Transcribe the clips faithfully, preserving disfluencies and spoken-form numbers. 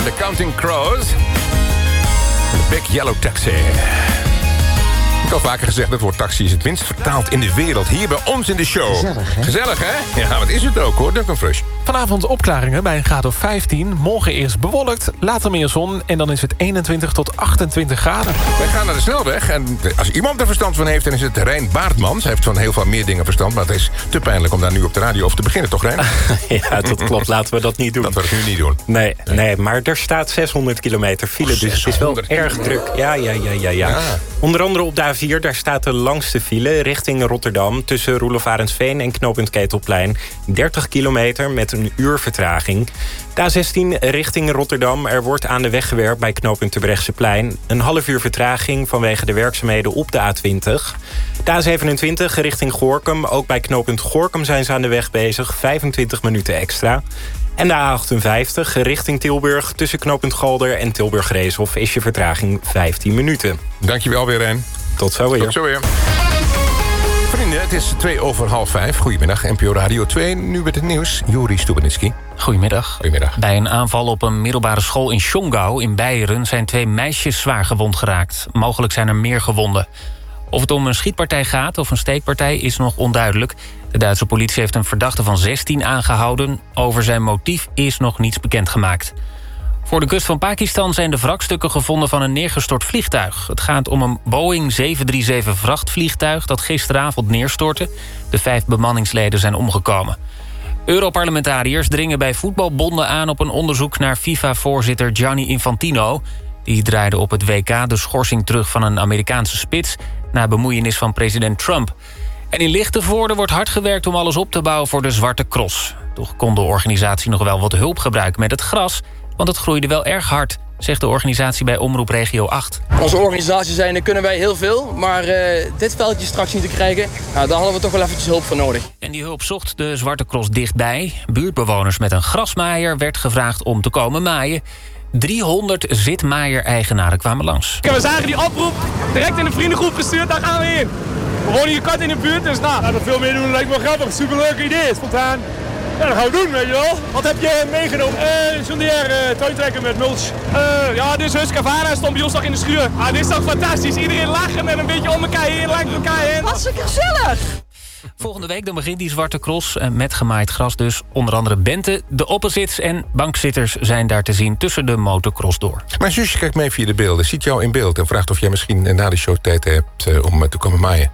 en de Counting Crows. De Big Yellow Taxi. Ik heb al vaker gezegd, dat woord taxi is het minst vertaald in de wereld. Hier bij ons in de show. Gezellig, hè? Gezellig, hè? Ja, wat is het ook, hoor. Duncan Fresh. Vanavond opklaringen bij een graad of vijftien. Morgen eerst bewolkt, later meer zon. En dan is het eenentwintig tot achtentwintig graden. Wij gaan naar de snelweg. En als iemand er verstand van heeft, dan is het Rijn Baartmans. Hij heeft van heel veel meer dingen verstand. Maar het is te pijnlijk om daar nu op de radio over te beginnen, toch, Rijn? Ja, dat klopt. Laten we dat niet doen. Dat we het nu niet doen. Nee, nee, maar er staat zeshonderd kilometer file, dus het is wel erg druk. Ja, ja, ja, ja, ja. Ja. Onder andere op de A vier, daar staat de langste file richting Rotterdam... tussen Roelof Arendsveen en knooppunt Ketelplein. dertig kilometer met een uur vertraging. De A zestien richting Rotterdam. Er wordt aan de weg gewerkt bij knooppunt Terbrechtseplein. Een half uur vertraging vanwege de werkzaamheden op de A twintig. De A zevenentwintig richting Gorinchem. Ook bij knooppunt Gorinchem zijn ze aan de weg bezig. vijfentwintig minuten extra. En de A achtenvijftig richting Tilburg. Tussen knooppunt Galder en Tilburg-Reeshof is je vertraging vijftien minuten. Dankjewel weer, Rijn. Tot zo weer. Tot zo weer. Vrienden, het is twee over half vijf. Goedemiddag, N P O Radio twee. Nu met het nieuws. Juri Stubenitski. Goedemiddag. Goedemiddag. Bij een aanval op een middelbare school in Schongau in Beieren... zijn twee meisjes zwaar gewond geraakt. Mogelijk zijn er meer gewonden. Of het om een schietpartij gaat of een steekpartij is nog onduidelijk. De Duitse politie heeft een verdachte van zestien aangehouden. Over zijn motief is nog niets bekendgemaakt. Voor de kust van Pakistan zijn de wrakstukken gevonden van een neergestort vliegtuig. Het gaat om een Boeing zeven drie zeven vrachtvliegtuig dat gisteravond neerstortte. De vijf bemanningsleden zijn omgekomen. Europarlementariërs dringen bij voetbalbonden aan op een onderzoek naar FIFA-voorzitter Gianni Infantino. Die draaide op het W K de schorsing terug van een Amerikaanse spits na bemoeienis van president Trump. En in Lichtenvoorde wordt hard gewerkt om alles op te bouwen voor de Zwarte Cross. Toch kon de organisatie nog wel wat hulp gebruiken met het gras, want het groeide wel erg hard, zegt de organisatie bij Omroep Regio acht. Als organisatie zijn kunnen wij heel veel, maar uh, dit veldje straks niet te krijgen, nou, daar hadden we toch wel eventjes hulp voor nodig. En die hulp zocht de Zwarte Cross dichtbij. Buurtbewoners met een grasmaaier werd gevraagd om te komen maaien. driehonderd zitmaaier-eigenaren kwamen langs. We zagen die oproep, direct in de vriendengroep gestuurd, daar gaan we in. We wonen hier kort in de buurt, dus nou... Nou, dat veel meer doen lijkt me wel grappig, superleuk idee, spontaan. Ja, dat gaan we doen, weet je wel. Wat heb je meegenomen? Uh, een Sondier uh, tuintrekker met mulch. Uh, ja, dit is Husqvarna, stond bij ons nog in de schuur. Ah, dit is toch fantastisch, iedereen lachen en een beetje om elkaar heen, langs elkaar heen. Hartstikke gezellig! Volgende week dan begint die Zwarte Cross met gemaaid gras dus. Onder andere Bente, de opposites en bankzitters zijn daar te zien tussen de motocross door. Mijn zusje kijkt mee via de beelden, ziet jou in beeld en vraagt of jij misschien na de show tijd hebt uh, om te komen maaien.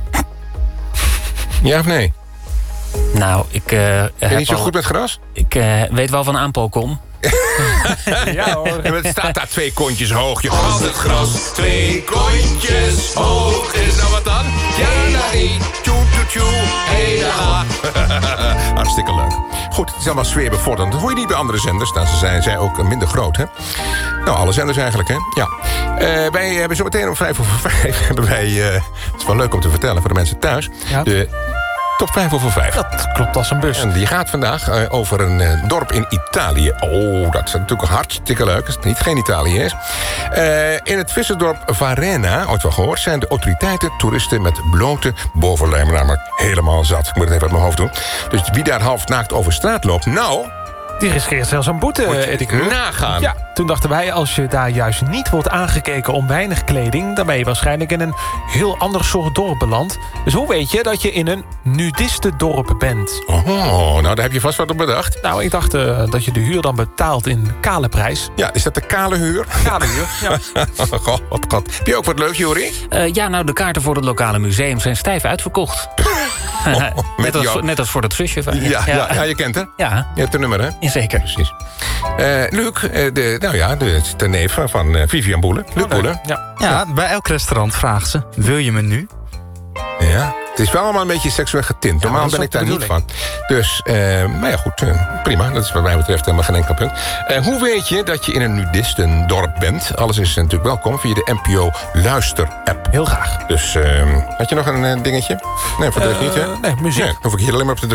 Ja of nee? Nou, ik... Uh, ben je niet zo al, goed met gras? Ik uh, weet wel van aanpokom. Ja hoor. En het staat daar twee kontjes hoog. Je haalt het gras twee kontjes hoog. Is nou wat dan? Ja, nee. Tjoe, tjoe, tjoe. Hey, da. Hartstikke leuk. Goed, het is allemaal sfeerbevorderend. Dat hoor je niet bij andere zenders. Nou, ze zijn zij ook minder groot, hè? Nou, alle zenders eigenlijk, hè? Ja. Uh, wij hebben zo meteen om vijf over vijf... hebben wij, uh, het is wel leuk om te vertellen voor de mensen thuis... Ja. De top vijf over vijf. Dat klopt als een bus. En die gaat vandaag uh, over een uh, dorp in Italië. Oh, dat is natuurlijk hartstikke leuk. Als het niet geen Italië is. Uh, in het visserdorp Varena, ooit wel gehoord... zijn de autoriteiten toeristen met blote bovenlijmen namelijk helemaal zat. Ik moet het even uit mijn hoofd doen. Dus wie daar half naakt over straat loopt, nou... Die riskeert zelfs een boete, Eddie. Nagaan. Ja, toen dachten wij, als je daar juist niet wordt aangekeken om weinig kleding... dan ben je waarschijnlijk in een heel ander soort dorp beland. Dus hoe weet je dat je in een nudistendorp bent? Oh, nou daar heb je vast wat op bedacht. Nou, ik dacht uh, dat je de huur dan betaalt in kale prijs. Ja, is dat de kale huur? Kale huur, ja. God, wat god. Heb je ook wat leuks, Jori? Uh, ja, nou, de kaarten voor het lokale museum zijn stijf uitverkocht. Oh, net, als, net als voor dat zusje van je. Ja, ja. Ja, ja, je kent haar. Ja. Je hebt een nummer, hè? Jazeker. Precies. Uh, Luc, uh, de, nou ja, de, de neef van uh, Vivian Boele. Luc oh, Boele. Ja. ja, bij elk restaurant vraagt ze, wil je menu? Ja, het is wel allemaal een beetje seksueel getint. Normaal ja, ben ik daar niet van. Dus, uh, maar ja goed, uh, prima. Dat is wat mij betreft helemaal geen enkel punt. Uh, hoe weet je dat je in een nudistendorp bent? Alles is natuurlijk welkom via de N P O Luister-app. Heel graag. Dus, uh, had je nog een uh, dingetje? Nee, voor de uh, niet, hè? Nee, muziek. Nee, hoef ik hier alleen maar op te